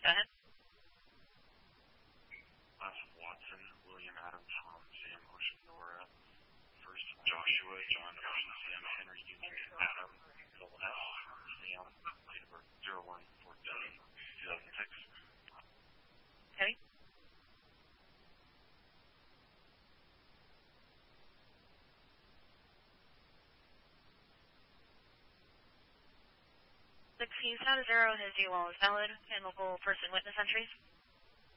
Go ahead. Watson, William Adams, Tom, Sam, Ocean, Nora, First Joshua, John, Ocean, Sam, Henry, Union, Adam, Phil S, Sam, date of birth 01/4/2006. Okay. 16 South 0 has D1 is valid, and local person witness entries.